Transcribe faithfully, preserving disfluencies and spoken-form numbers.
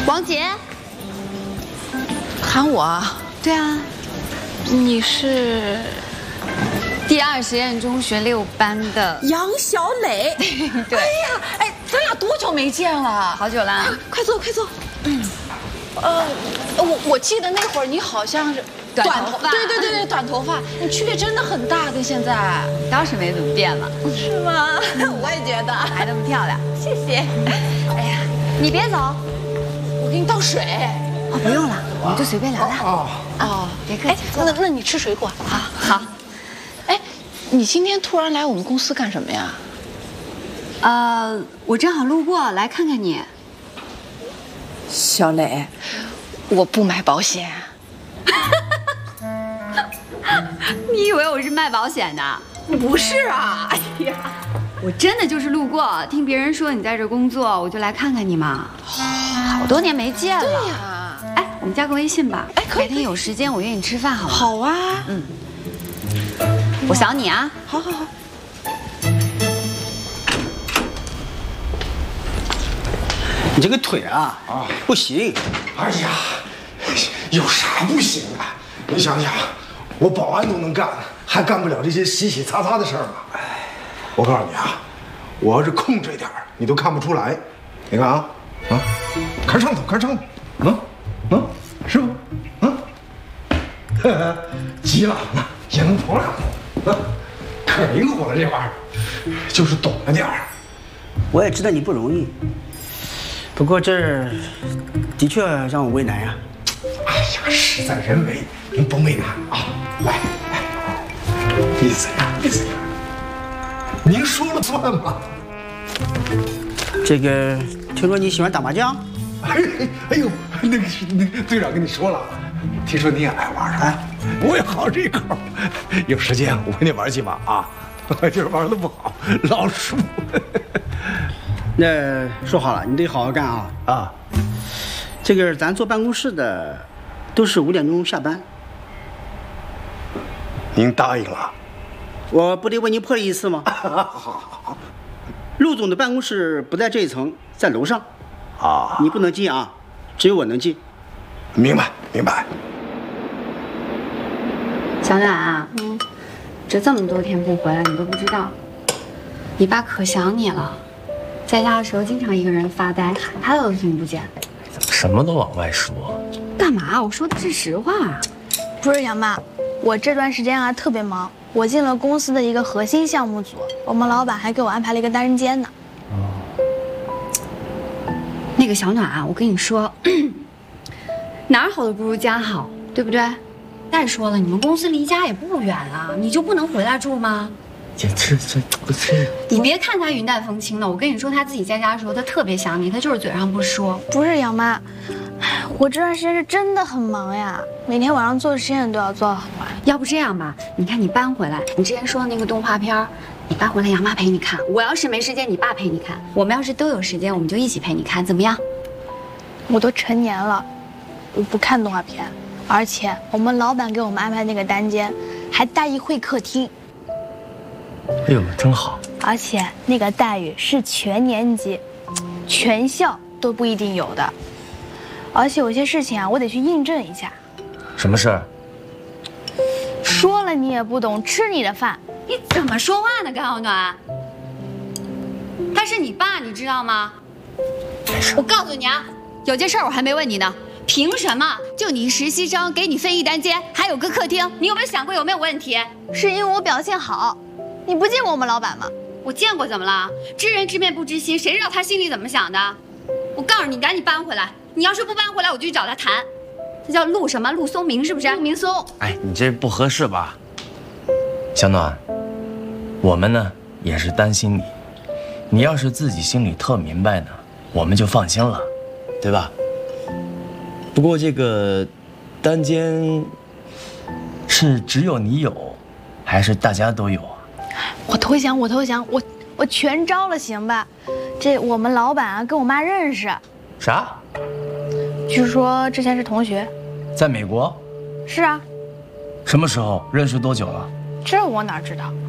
王杰， 喊我？ 对啊， 你是第二实验中学六班的杨小磊。 对， 哎呀，哎，咱俩多久没见了？ 好久啦！ 快坐，快坐。嗯，呃，我我记得那会儿你好像是短头发， 对对对对，短头发，你区别真的很大，跟现在倒是没怎么变了， 是吗？我也觉得， 还那么漂亮， 谢谢。 哎呀，你别走， 我给你倒水。 哦，不用了，我们就随便聊聊。 哦哦， 别客气。 那那你吃水果。 好，好。 哎，你今天突然来我们公司干什么呀？ 呃，我正好路过，来看看你。 小磊，我不买保险。 你以为我是卖保险的？ 不是啊！哎呀， 我真的就是路过，听别人说你在这工作，我就来看看你嘛。好多年没见了。 对呀。 哎，我们加个微信吧。 哎，可以。 改天有时间我约你吃饭好吗？ 好啊。 嗯。我想你啊。 好好好。 你这个腿啊啊不行！ 哎呀，有啥不行啊？你想想，我保安都能干，还干不了这些洗洗擦擦的事儿吗？哎，我告诉你啊，我要是控制一点，你都看不出来。你看啊啊，看上头，看上头，啊啊，是不？啊，呵呵，急了也能跑两步，啊，可灵活了这玩意儿，就是懂了点儿。 我也知道你不容易。不过这的确让我为难呀。 哎呀，事在人为，您甭为难啊！来来，意思呀，意思呀，您说了算吧。 这个，听说你喜欢打麻将？ 哎哎呦，那个那个队长跟你说了，听说你也爱玩啊，我也好这口，有时间我陪你玩几把啊。今儿玩的不好，老输。 那说好了，你得好好干啊！啊，这个咱坐办公室的，都是五点钟下班。 您答应了？ 我不得为您破例一次吗？好好好。陆总的办公室不在这一层，在楼上。啊，你不能进啊，只有我能进。 明白明白。 小暖啊，嗯，这这么多天不回来，你都不知道，你爸可想你了。在家的时候经常一个人发呆，喊他的都听不见。 怎么什么都往外说？ 干嘛？我说的是实话。 不是杨妈，我这段时间啊特别忙，我进了公司的一个核心项目组，我们老板还给我安排了一个单人间呢。 那个小暖啊，我跟你说，哪儿好都不如家好，对不对？再说了，你们公司离家也不远啊，你就不能回来住吗？ 这这这不是， 你别看他云淡风轻的，我跟你说，他自己在家的时候，他特别想你，他就是嘴上不说。 不是杨妈，我这段时间是真的很忙呀，每天晚上做实验都要做到很晚。 要不这样吧，你看你搬回来，你之前说的那个动画片，你搬回来，杨妈陪你看。我要是没时间，你爸陪你看。我们要是都有时间，我们就一起陪你看，怎么样？ 我都成年了，我不看动画片，而且我们老板给我们安排那个单间，还带一会客厅。 哎呦，真好！ 而且那个待遇是全年级、全校都不一定有的。而且有些事情啊，我得去印证一下。 什么事儿？ 说了你也不懂，吃你的饭。 你怎么说话呢，甘小暖？他是你爸，你知道吗？我告诉你啊，有件事我还没问你呢。凭什么就你实习生给你分一单间，还有个客厅？你有没有想过有没有问题？ 是因为我表现好。你不见过我们老板吗？ 我见过，怎么了？知人知面不知心，谁知道他心里怎么想的？我告诉你，赶紧搬回来！你要是不搬回来，我就去找他谈。这叫陆什么？陆松明是不是？陆明松。 哎，你这不合适吧？小暖，我们呢也是担心你。你要是自己心里特明白呢，我们就放心了，对吧？不过这个单间是只有你有，还是大家都有啊？ 我投降，我投降，我我全招了，行吧？这我们老板啊跟我妈认识。 啥？ 据说之前是同学。 在美国？ 是啊。 什么时候认识？多久了？ 这我哪知道？